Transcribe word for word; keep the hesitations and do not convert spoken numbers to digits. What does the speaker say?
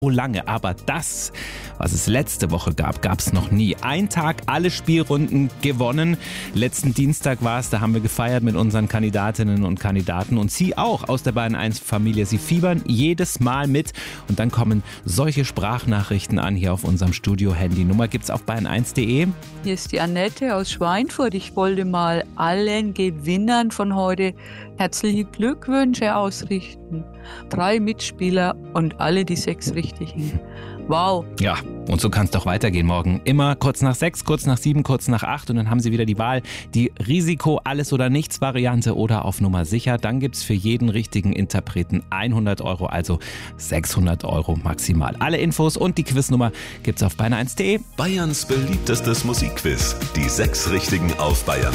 lange. Aber das, was es letzte Woche gab, gab es noch nie. Ein Tag, alle Spielrunden gewonnen. Letzten Dienstag war es, da haben wir gefeiert mit unseren Kandidatinnen und Kandidaten. Und Sie auch aus der Bayern eins Familie. Sie fiebern jedes Mal mit. Und dann kommen solche Sprachnachrichten an hier auf unserem Studio-Handy. Nummer gibt's auf bayern eins punkt de. Hier ist die Annette aus Schweinfurt. Ich wollte mal allen Gewinnern von heute herzliche Glückwünsche ausrichten. Drei Mitspieler und alle die sechs Richtigen. Wow. Ja, und so kann es doch weitergehen morgen. Immer kurz nach sechs, kurz nach sieben, kurz nach acht und dann haben Sie wieder die Wahl, die Risiko-Alles-oder-Nichts-Variante oder auf Nummer sicher. Dann gibt es für jeden richtigen Interpreten hundert Euro, also sechshundert Euro maximal. Alle Infos und die Quiznummer gibt's auf bayern eins punkt de. Bayerns beliebtestes Musikquiz. Die sechs Richtigen auf Bayern